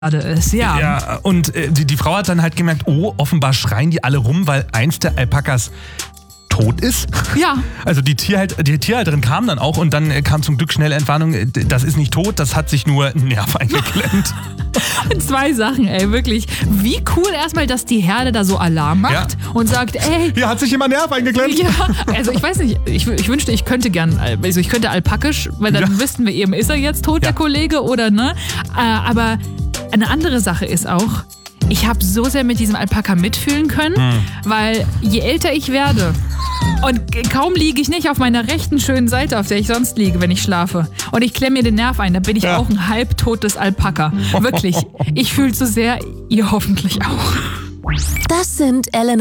ist, ja. Ja, und die Frau hat dann halt gemerkt, oh, offenbar schreien die alle rum, weil eins der Alpakas tot ist. Ja. Also die Tierhalterin kam dann auch und dann kam zum Glück schnell Entwarnung, das ist nicht tot, das hat sich nur ein Nerv eingeklemmt. 2 Sachen, wirklich. Wie cool erstmal, dass die Herde da so Alarm macht und sagt, ey. Hier hat sich jemand Nerv eingeklemmt. Ja, also ich weiß nicht, ich wünschte, ich könnte alpakisch, weil dann wüssten wir eben, ist er jetzt tot, der Kollege, oder ne? Aber eine andere Sache ist auch, ich habe so sehr mit diesem Alpaka mitfühlen können, weil je älter ich werde und kaum liege ich nicht auf meiner rechten schönen Seite, auf der ich sonst liege, wenn ich schlafe, und ich klemme mir den Nerv ein, dann bin ich auch ein halbtotes Alpaka. Wirklich. Ich fühle so sehr, ihr hoffentlich auch. Das sind Elena